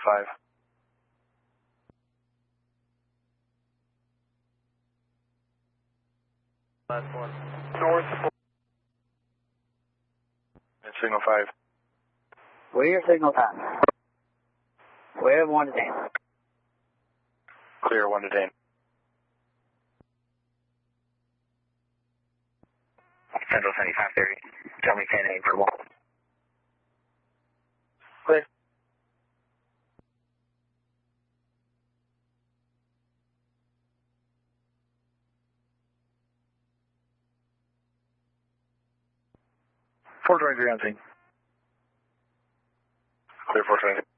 5. Last one. North. And signal 5. Where your signal time? We have 1 to Dane. Clear 1 to Dane. Central 7530. Tell me 10-8 verbal. Clear. Four 23 on scene. Clear 420.